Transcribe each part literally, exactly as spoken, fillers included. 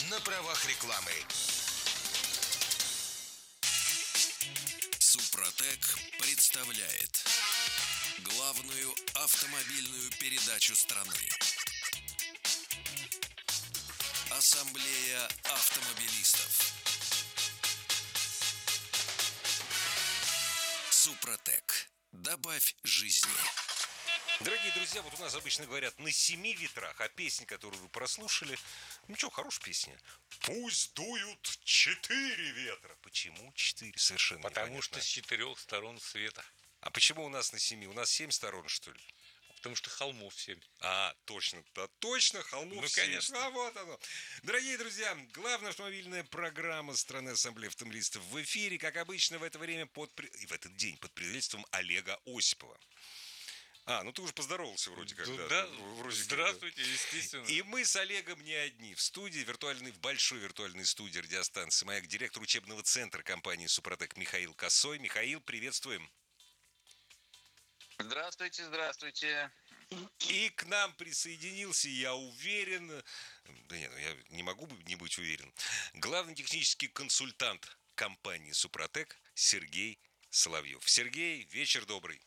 на правах рекламы. Супротек представляет главную автомобильную передачу страны. Ассамблея автомобилистов. Супротек. Добавь жизни. Дорогие друзья, вот у нас обычно говорят «на семи ветрах», а песня, которую вы прослушали, ну что, хорошая песня. Пусть дуют четыре ветра. Почему четыре? Совершенно Потому непонятно. что с четырех сторон света. А почему у нас на семи? У нас семь сторон, что ли? Потому что холмов семь. А, точно, да, точно, холмов Ну, семь. конечно. А вот оно. Дорогие друзья, главная автомобильная программа страны Ассамблеи автомобилистов в эфире, как обычно, в это время под, и в этот день под предводительством Олега Осипова. А, ну ты уже поздоровался вроде как. Да, Да, да. вроде Здравствуйте, как, да. естественно. И мы с Олегом не одни. В студии, виртуальной, в большой виртуальной студии радиостанции «Маяк», директор учебного центра компании «Супротек» Михаил Косой. Михаил, приветствуем. Здравствуйте, здравствуйте. И к нам присоединился, я уверен, да нет, я не могу не быть уверен, главный технический консультант компании «Супротек» Сергей Соловьев. Сергей, вечер добрый.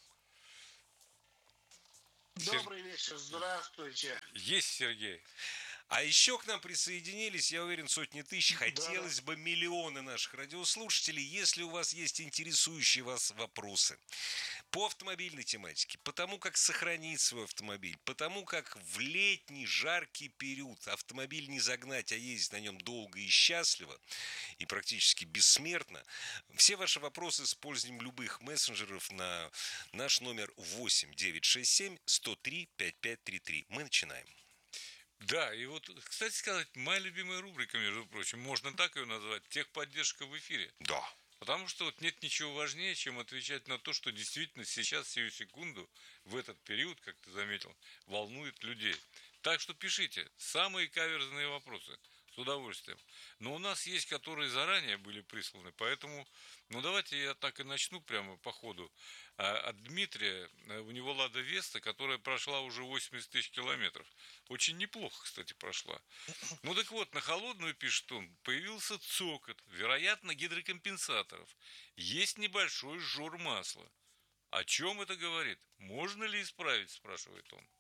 Добрый вечер, здравствуйте. Есть, Сергей. А еще к нам присоединились, я уверен, сотни тысяч, хотелось бы миллионы наших радиослушателей. Если у вас есть интересующие вас вопросы по автомобильной тематике, по тому, как сохранить свой автомобиль, по тому, как в летний жаркий период автомобиль не загнать, а ездить на нем долго и счастливо, и практически бессмертно, все ваши вопросы с использованием любых мессенджеров на наш номер восемь девятьсот шестьдесят семь сто три пятьдесят пять тридцать три. Мы начинаем. Да, и вот, кстати сказать, моя любимая рубрика, между прочим, можно так ее назвать, техподдержка в эфире. Да. Потому что вот нет ничего важнее, чем отвечать на то, что действительно сейчас, сию секунду, в этот период, как ты заметил, волнует людей. Так что пишите самые каверзные вопросы с удовольствием. Но у нас есть, которые заранее были присланы, поэтому, ну давайте я так и начну прямо по ходу. От Дмитрия, у него Лада Веста, которая прошла уже восемьдесят тысяч километров. Очень неплохо, кстати, прошла. Ну так вот, на холодную, пишет он, появился цокот, вероятно, гидрокомпенсаторов. Есть небольшой сжор масла. О чем это говорит? Можно ли исправить, спрашивает он.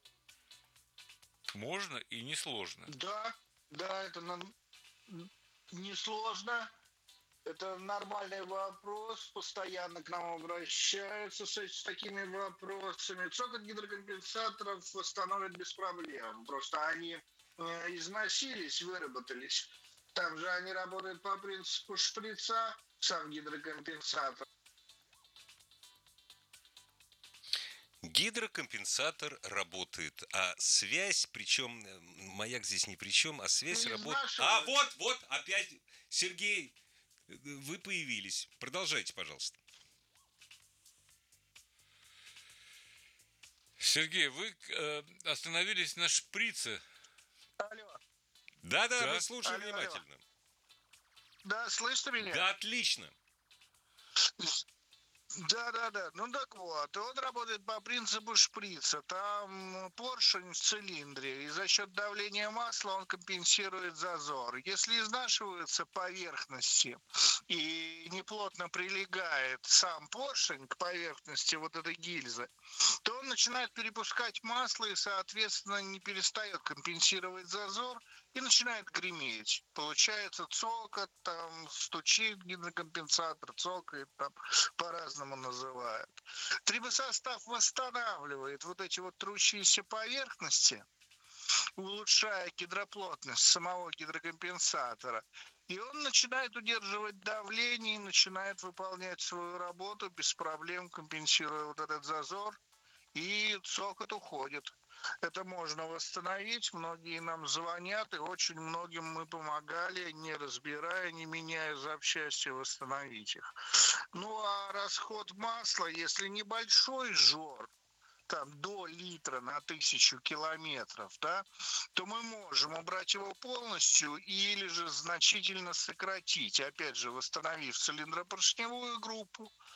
Можно и несложно. Да, да, это нам несложно. Это нормальный вопрос. Постоянно к нам обращаются с, с такими вопросами. Цокот гидрокомпенсаторов восстановят без проблем. Просто они э, износились, выработались. Там же они работают по принципу шприца, сам гидрокомпенсатор. Гидрокомпенсатор работает, а связь, причем маяк здесь ни при чем, а связь Из работает... нашего- А, вот, вот, опять, Сергей, вы появились. Продолжайте, пожалуйста. Сергей, вы э, остановились на шприце. Алло. Да-да, Да. мы слушаем Алло, алло. внимательно. Да, слышите меня? Да, отлично. Да, да, да. Ну так вот, он работает по принципу шприца. Там поршень в цилиндре, и за счет давления масла он компенсирует зазор. Если изнашиваются поверхности и неплотно прилегает сам поршень к поверхности вот этой гильзы, то он начинает перепускать масло и, соответственно, не перестает компенсировать зазор и начинает греметь. Получается цокот, там стучит гидрокомпенсатор, цокает, там по-разному называют. Трибосостав восстанавливает вот эти вот трущиеся поверхности, улучшая гидроплотность самого гидрокомпенсатора. И он начинает удерживать давление и начинает выполнять свою работу без проблем, компенсируя вот этот зазор, и цокот уходит. Это можно восстановить. Многие нам звонят, и очень многим мы помогали, не разбирая, не меняя запчасти, восстановить их. Ну, а расход масла, если небольшой жор, там до литра на тысячу километров, да, то мы можем убрать его полностью или же значительно сократить, опять же, восстановив цилиндропоршневую группу,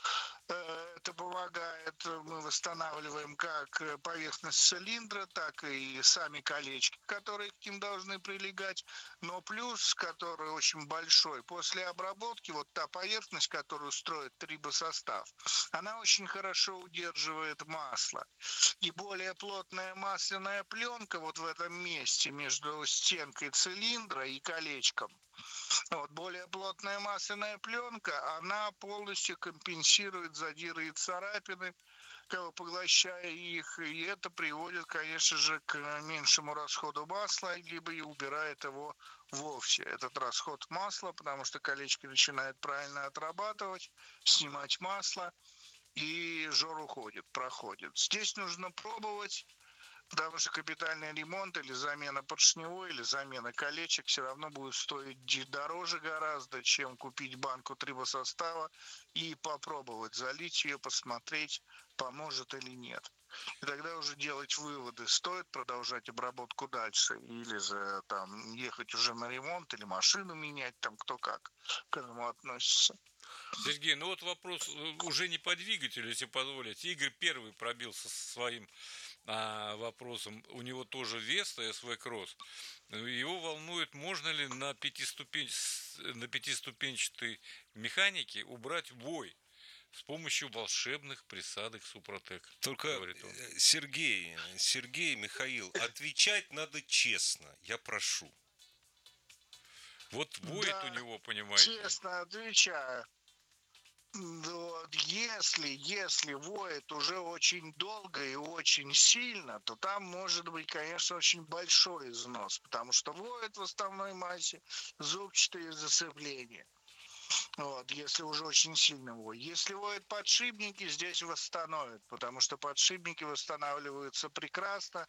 Э, Это помогает, мы восстанавливаем как поверхность цилиндра, так и сами колечки, которые к ним должны прилегать. Но плюс, который очень большой, после обработки, вот та поверхность, которую строит трибосостав, она очень хорошо удерживает масло. И более плотная масляная пленка вот в этом месте между стенкой цилиндра и колечком, вот, более плотная масляная пленка, она полностью компенсирует задиры и царапины, как бы поглощая их, и это приводит, конечно же, к меньшему расходу масла, либо и убирает его вовсе, этот расход масла, потому что колечки начинают правильно отрабатывать, снимать масло, и жор уходит, проходит. Здесь нужно пробовать, потому что капитальный ремонт или замена поршневой, или замена колечек все равно будет стоить дороже гораздо, чем купить банку трибосостава и попробовать залить ее, посмотреть, поможет или нет. И тогда уже делать выводы, стоит продолжать обработку дальше, или же там ехать уже на ремонт, или машину менять, там кто как к этому относится. Сергей, ну вот вопрос уже не по двигателю, если позволить. Игорь первый пробился со своим а, вопросом. У него тоже Веста эс ви Кросс. Его волнует, можно ли на, пятиступень... на пятиступенчатой механике убрать вой с помощью волшебных присадок Супротек. Только, Сергей, Сергей, Михаил, отвечать надо честно, я прошу. Вот воет да, у него, понимаете. Честно отвечаю. Вот, если, если воет уже очень долго и очень сильно, то там может быть, конечно, очень большой износ, потому что воет в основной массе зубчатые зацепления. Вот, если уже очень сильно воет. Если воют подшипники, здесь восстановят, потому что подшипники восстанавливаются прекрасно,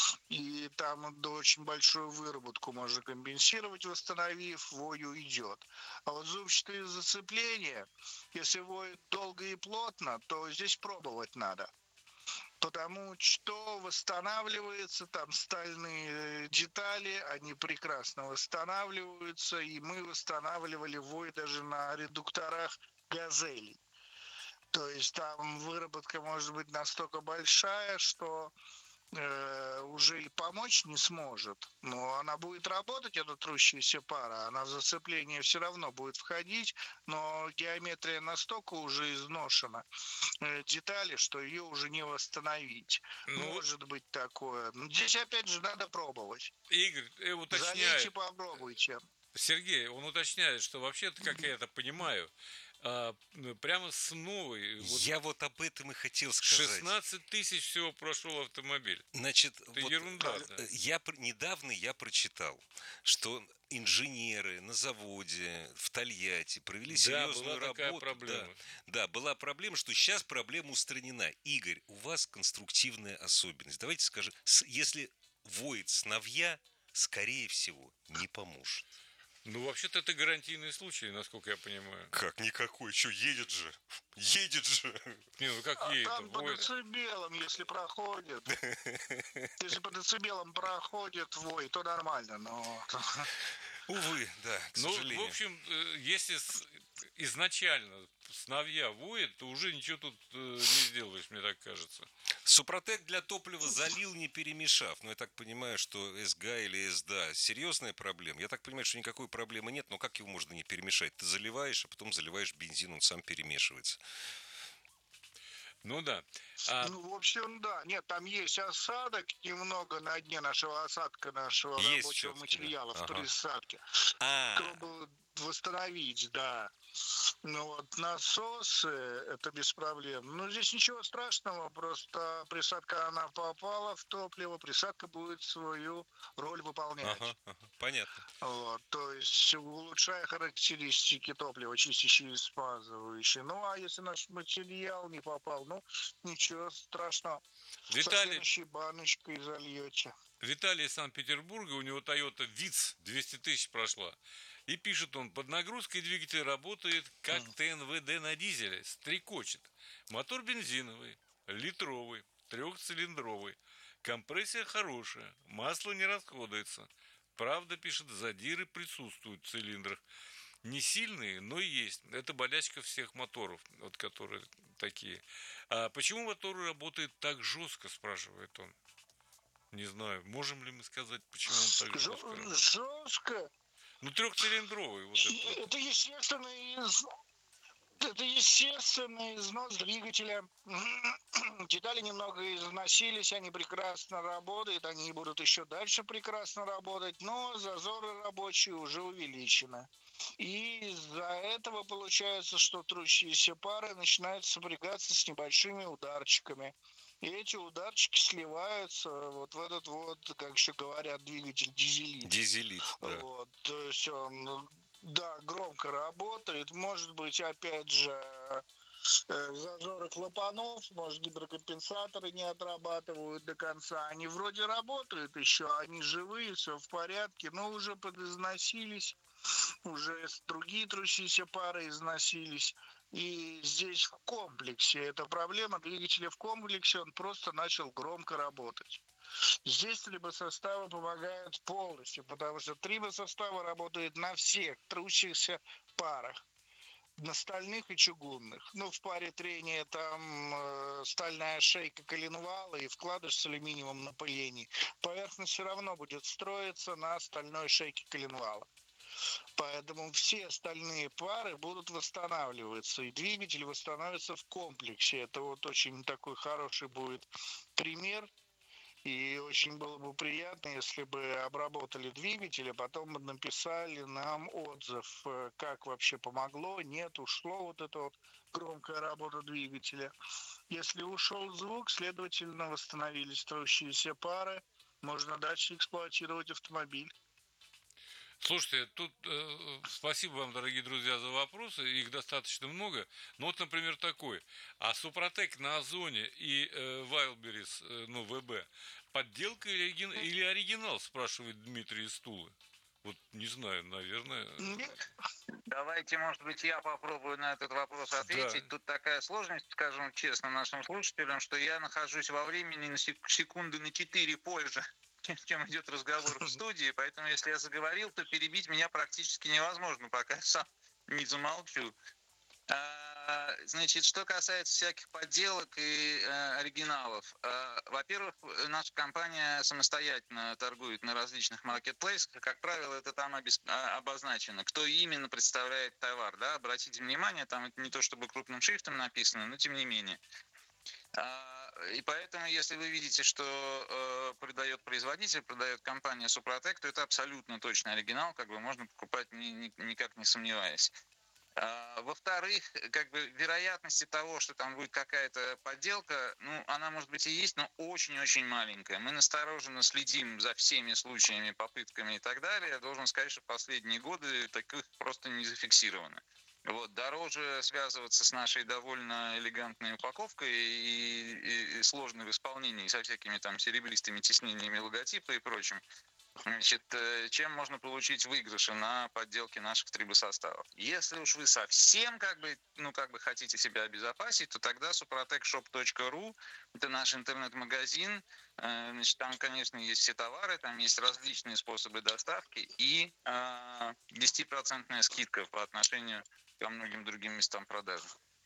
и там до очень большую выработку можно компенсировать, восстановив, вой уйдет. А вот зубчатые зацепления, если воют долго и плотно, то здесь пробовать надо. Потому что восстанавливается, там стальные детали, они прекрасно восстанавливаются, и мы восстанавливали вой даже на редукторах «Газелей». То есть там выработка может быть настолько большая, что э, уже и помочь не сможет. Но она будет работать, эта трущаяся пара, она в зацепление все равно будет входить, но геометрия настолько уже изношена, э, детали, что ее уже не восстановить. Ну, может быть такое. Но здесь опять же надо пробовать. Игорь э, уточняет. Залейте, попробуйте. Сергей, он уточняет, что вообще-то, как я это понимаю, а, прямо с новой... Вот я вот об этом и хотел сказать. шестнадцать тысяч всего прошел автомобиль. Значит, это вот ерунда. Да. Я, недавно я прочитал, что инженеры на заводе в Тольятти провели серьезную да, была работу. Такая проблема. Да, да, была проблема, что сейчас проблема устранена. Игорь, у вас конструктивная особенность. Давайте скажем, если воет сновья, скорее всего, не поможет. Ну, вообще-то это гарантийный случай, насколько я понимаю. Как никакой? Что, едет же? Едет же. Не, ну как а едет? там по децибелам, если проходит. Если по децибелам проходит вой, то нормально, но... Увы, да, к ну, сожалению. в общем, если изначально сновья воет, то уже ничего тут не сделаешь, мне так кажется. Супротек для топлива залил, не перемешав. Но я так понимаю, что СГА или СДА серьезная проблема. Я так понимаю, что никакой проблемы нет, но как его можно не перемешать? Ты заливаешь, а потом заливаешь бензин, он сам перемешивается. Ну да. А... Ну, в общем, да. Нет, там есть осадок немного на дне нашего осадка, нашего есть рабочего материала ага. в присадке. А. Чтобы восстановить, да. Ну вот насосы, это без проблем. Ну, здесь ничего страшного, просто присадка, она попала в топливо, присадка будет свою роль выполнять. Ага, ага, понятно. Вот, то есть улучшая характеристики топлива, чистящие и смазывающие. Ну, а если наш материал не попал, ну, ничего страшного. Виталий... Со следующей баночкой зальете. Виталий из Санкт-Петербурга, у него Toyota ВИЦ, двести тысяч прошла. И пишет он, под нагрузкой двигатель работает как ТНВД на дизеле, стрекочет. Мотор бензиновый, литровый, трехцилиндровый. Компрессия хорошая, масло не расходуется. Правда, пишет, задиры присутствуют в цилиндрах. не сильные, но есть. Это болячка всех моторов, вот которые такие. А почему моторы работают так жестко, спрашивает он. Не знаю, можем ли мы сказать, почему он так жестко работает? Жестко. Ну, трехцилиндровый вот этот вот. Это естественный из... Это естественный износ двигателя. Детали немного износились, они прекрасно работают, они будут еще дальше прекрасно работать, но зазоры рабочие уже увеличены. И из-за этого получается, что трущиеся пары начинают сопрягаться с небольшими ударчиками. И эти ударчики сливаются вот в этот вот, как еще говорят, двигатель дизелит. Дизелит, да. Вот, то есть он, да, громко работает. Может быть, опять же, зазоры клапанов, может, гидрокомпенсаторы не отрабатывают до конца. Они вроде работают еще, они живые, все в порядке, но уже подизносились, уже другие трущиеся пары износились. И здесь в комплексе эта проблема двигателя в комплексе, он просто начал громко работать. Здесь трибосоставы помогают полностью, потому что трибосоставы работают на всех трущихся парах, на стальных и чугунных. Ну, в паре трения там э, стальная шейка коленвала и вкладыш с алюминиевым напылением. Поверхность все равно будет строиться на стальной шейке коленвала. Поэтому все остальные пары будут восстанавливаться, и двигатель восстановится в комплексе. Это вот очень такой хороший будет пример. И очень было бы приятно, если бы обработали двигатель, а потом бы написали нам отзыв, как вообще помогло, нет, ушло вот эта вот громкая работа двигателя. Если ушел звук, следовательно, восстановились трущиеся пары, можно дальше эксплуатировать автомобиль. Слушайте, тут э, спасибо вам, дорогие друзья, за вопросы, их достаточно много. Ну вот, например, такой. А Супротек на Озоне и э, Вайлберис, э, ну, ВБ, подделка или, или оригинал, спрашивает Дмитрий из Тулы. Вот не знаю, наверное. Давайте, может быть, я попробую на этот вопрос ответить. Да. Тут такая сложность, скажем честно, нашим слушателям, что я нахожусь во времени на секунды на четыре позже, чем идет разговор в студии, поэтому если я заговорил, то перебить меня практически невозможно, пока я сам не замолчу. А, значит, что касается всяких подделок и а, оригиналов. А, во-первых, наша компания самостоятельно торгует на различных маркетплейсах, как правило, это там обез... обозначено, кто именно представляет товар. Да? Обратите внимание, там это не то чтобы крупным шрифтом написано, но тем не менее. И поэтому, если вы видите, что э, продает производитель, продает компания Супротек, то это абсолютно точный оригинал, как бы можно покупать ни, ни, никак не сомневаясь. А, во-вторых, как бы вероятности того, что там будет какая-то подделка, ну, она может быть и есть, но очень-очень маленькая. Мы настороженно следим за всеми случаями, попытками и так далее. Я должен сказать, что последние годы таких просто не зафиксировано. Вот, дороже связываться с нашей довольно элегантной упаковкой и, и, и сложной в исполнении, со всякими там серебристыми тиснениями логотипа и прочим, значит, чем можно получить выигрыши на подделке наших трибосоставов. Если уж вы совсем как бы, ну, как бы хотите себя обезопасить, то тогда супротек шоп точка ру, это наш интернет-магазин. Значит, там, конечно, есть все товары, там есть различные способы доставки и э, десять процентов скидка по отношению ко многим другим местам продажи.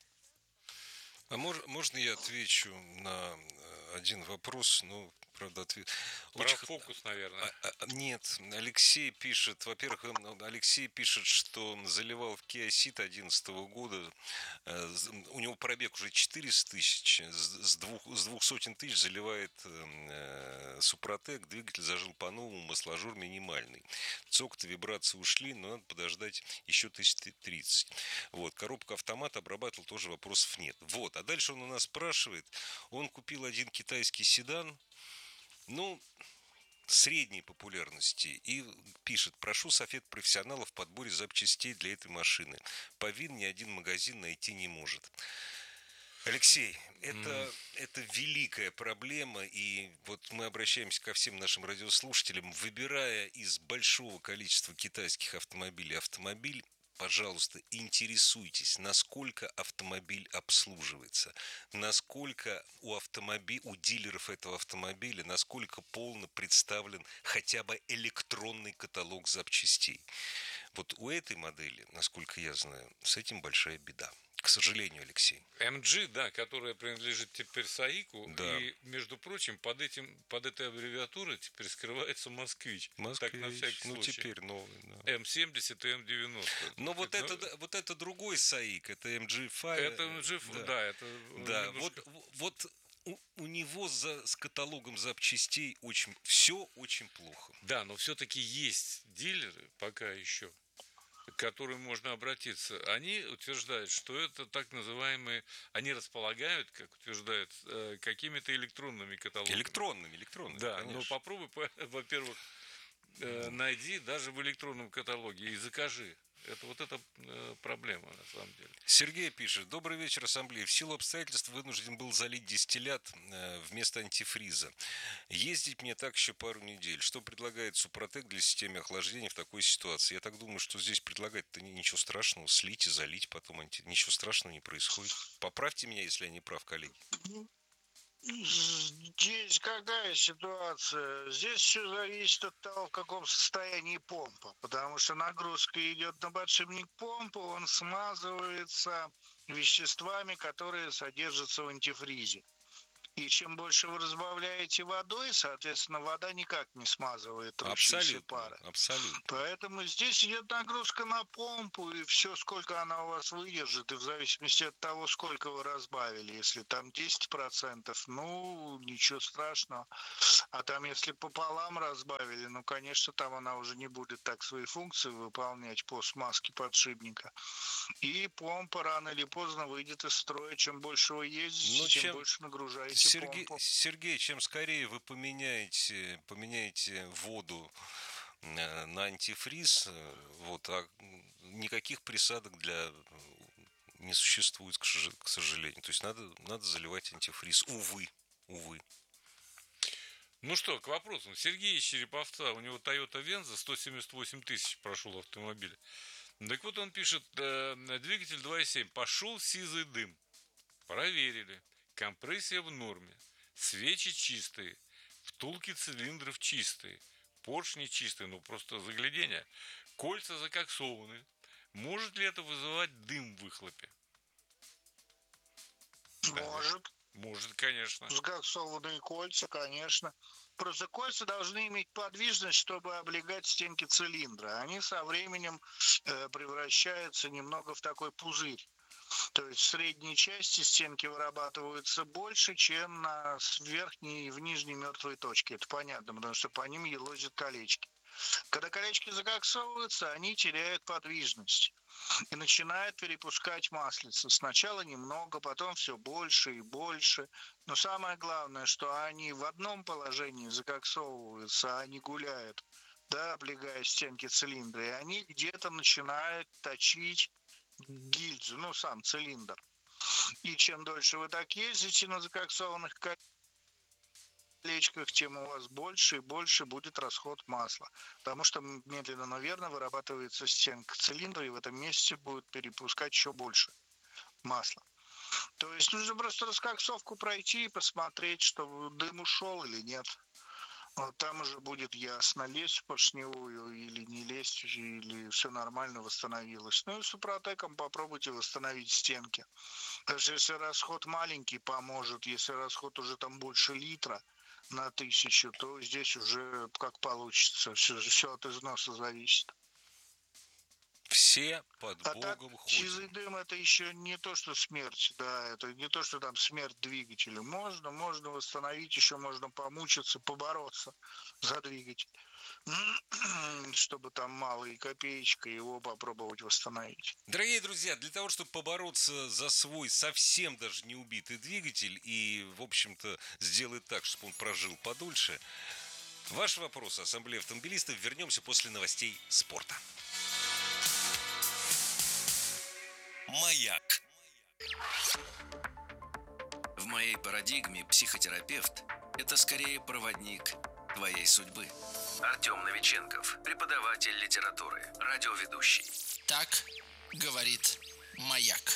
А мож, можно я отвечу на один вопрос? Ну, правда, ответ... Про Очень... фокус, наверное. А, а, нет, Алексей пишет, во-первых, Алексей пишет, что заливал в Kia Ceed две тысячи одиннадцатого года, у него пробег уже четыреста тысяч, с двух, с двух сотен тысяч заливает э, Супротек, двигатель зажил по-новому, масложор минимальный. Цокот и вибрации ушли, но надо подождать еще тысяч тридцать. Вот, коробка автомат обрабатывал, тоже вопросов нет. Вот, а дальше он у нас спрашивает, он купил один китайский седан, ну, средней популярности, и пишет: прошу совет профессионалов в подборе запчастей для этой машины. По ВИН ни один магазин найти не может. Алексей, это, mm. это великая проблема, и вот мы обращаемся ко всем нашим радиослушателям, выбирая из большого количества китайских автомобилей автомобиль, пожалуйста, интересуйтесь, насколько автомобиль обслуживается, насколько у, автомоби... у дилеров этого автомобиля, насколько полно представлен хотя бы электронный каталог запчастей. Вот у этой модели, насколько я знаю, с этим большая беда. К сожалению, Алексей. эм джи, да, которая принадлежит теперь Саику, Да. и, между прочим, под, этим, под этой аббревиатурой теперь скрывается Москвич. Москвич, Так, на всякий ну случай. теперь новый. Да. эм семьдесят и эм девяносто. Но вот это, это, вот это другой Саик, это эм джи пять. Это эм джи, да, да это да. немножко... Вот, вот у, у него за, с каталогом запчастей очень, все очень плохо. Да, но все-таки есть дилеры пока еще, к которым можно обратиться. Они утверждают, что это так называемые, они располагают, как утверждают, какими-то электронными каталогами. Электронными, электронными, да, конечно. но попробуй, во-первых, найди даже в электронном каталоге и закажи. Это вот эта проблема, на самом деле. Сергей пишет. Добрый вечер, ассамблея. В силу обстоятельств вынужден был залить дистиллят вместо антифриза. Ездить мне так еще пару недель. Что предлагает Супротек для системы охлаждения в такой ситуации? Я так думаю, что здесь предлагать-то ничего страшного. Слить и залить потом. Анти... Ничего страшного не происходит. Поправьте меня, если я не прав, коллеги. Здесь какая ситуация? Здесь все зависит от того, в каком состоянии помпа. Потому что нагрузка идет на подшипник помпы, он смазывается веществами, которые содержатся в антифризе. И чем больше вы разбавляете водой, соответственно, вода никак не смазывает трущиеся пары. Абсолютно. Поэтому здесь идет нагрузка на помпу, и все, сколько она у вас выдержит, и в зависимости от того, сколько вы разбавили. Если там десять процентов, ну, ничего страшного. А там, если пополам разбавили, ну, конечно, там она уже не будет так свои функции выполнять по смазке подшипника. И помпа рано или поздно выйдет из строя. Чем больше вы ездите, ну, тем чем... больше нагружаете Сергей, помпу. Сергей, чем скорее вы поменяете, поменяете воду на антифриз, вот, а никаких присадок для не существует, к сожалению. То есть надо, надо заливать антифриз. Увы, увы. Ну что, к вопросу. Сергей из Череповца, у него Toyota Venza, сто семьдесят восемь тысяч прошел автомобиль. Так вот он пишет, двигатель два и семь, пошел сизый дым. Проверили. Компрессия в норме. Свечи чистые. Втулки цилиндров чистые. Поршни чистые, ну просто заглядение. Кольца закоксованы. Может ли это вызывать дым в выхлопе? Может. Да. Может, конечно. Закоксованные кольца, конечно. Просто кольца должны иметь подвижность, чтобы облегать стенки цилиндра. Они со временем э, превращаются немного в такой пузырь. То есть в средней части стенки вырабатываются больше, чем на верхней и в нижней мертвой точке. Это понятно, потому что по ним елозят колечки. Когда колечки закоксовываются, они теряют подвижность и начинают перепускать маслица. Сначала немного, потом все больше и больше. Но самое главное, что они в одном положении закоксовываются, а они гуляют, да, облегая стенки цилиндра, и они где-то начинают точить гильзу, ну, сам цилиндр. И чем дольше вы так ездите на закоксованных колечках, тем у вас больше и больше будет расход масла. Потому что медленно, но верно вырабатывается стенка цилиндра, и в этом месте будет перепускать еще больше масла. То есть нужно просто раскоксовку пройти и посмотреть, что дым ушел или нет. Вот там уже будет ясно, лезть в поршневую или не лезть, или все нормально восстановилось. Ну и Супротеком попробуйте восстановить стенки. Потому что если расход маленький, поможет. Если расход уже там больше литра на тысячу, то здесь уже как получится. Все, все от износа зависит. Все под а Богом так, ходят. Сизый дым — это еще не то, что смерть, да, это не то, что там смерть двигателя. Можно, можно восстановить, еще можно помучиться, побороться за двигатель, чтобы там малой копеечкой его попробовать восстановить. Дорогие друзья, для того, чтобы побороться за свой совсем даже не убитый двигатель и, в общем-то, сделать так, чтобы он прожил подольше, ваш вопрос, Ассамблея автомобилистов, вернемся после новостей спорта. Маяк. В моей парадигме психотерапевт – это скорее проводник твоей судьбы. Артем Новиченков, преподаватель литературы, радиоведущий. Так говорит Маяк.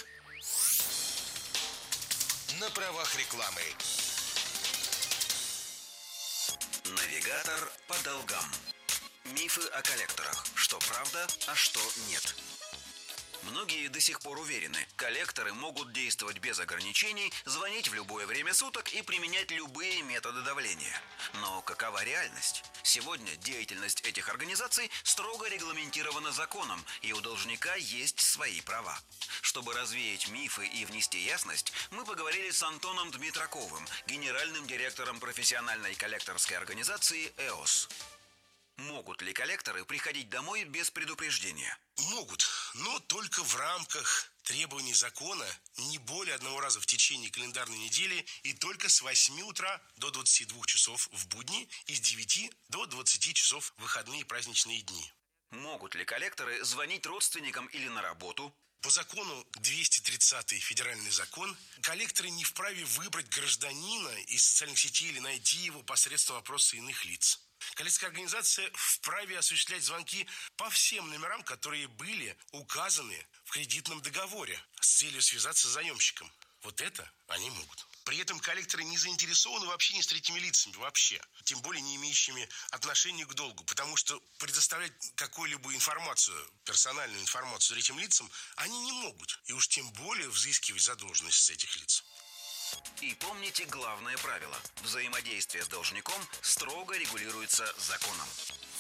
На правах рекламы. Навигатор по долгам. Мифы о коллекторах. Что правда, а что нет. Многие до сих пор уверены, коллекторы могут действовать без ограничений, звонить в любое время суток и применять любые методы давления. Но какова реальность? Сегодня деятельность этих организаций строго регламентирована законом, и у должника есть свои права. Чтобы развеять мифы и внести ясность, мы поговорили с Антоном Дмитраковым, генеральным директором профессиональной коллекторской организации «ЭОС». Могут ли коллекторы приходить домой без предупреждения? Могут, но только в рамках требований закона не более одного раза в течение календарной недели и только с восьми утра до двадцати двух часов в будни и с девяти до двадцати часов в выходные и праздничные дни. Могут ли коллекторы звонить родственникам или на работу? По закону двести тридцатый федеральный закон, коллекторы не вправе выбрать гражданина из социальных сетей или найти его посредством опроса иных лиц. Коллекторская организация вправе осуществлять звонки по всем номерам, которые были указаны в кредитном договоре с целью связаться с заемщиком. Вот это они могут. При этом коллекторы не заинтересованы в общении с третьими лицами вообще, тем более не имеющими отношения к долгу, потому что предоставлять какую-либо информацию, персональную информацию третьим лицам они не могут, и уж тем более взыскивать задолженность с этих лиц. И помните главное правило. Взаимодействие с должником строго регулируется законом.